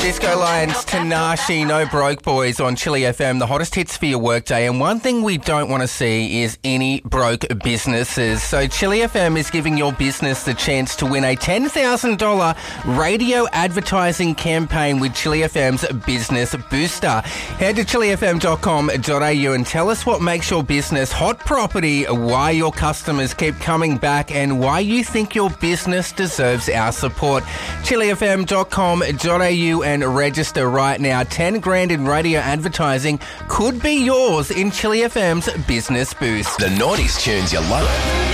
Disco Lions, Tanashi, No Broke Boys on Chili FM, the hottest hits for your workday. And one thing we don't want to see is any broke businesses. So Chili FM is giving your business the chance to win a $10,000 radio advertising campaign with Chili FM's Business Booster. Head to chilifm.com.au and tell us what makes your business hot property, why your customers keep coming back, and why you think your business deserves our support. chilifm.com.au and register right now. 10 grand in radio advertising could be yours in Chili FM's Business Boost. The 90s tunes you love.